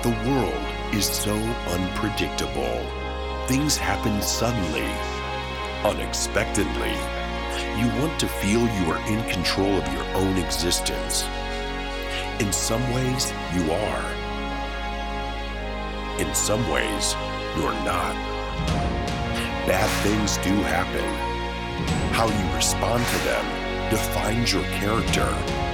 The world is so unpredictable. Things happen suddenly, unexpectedly. You want to feel you are in control of your own existence. In some ways, you are. In some ways, you're not. Bad things do happen. How you respond to them defines your character.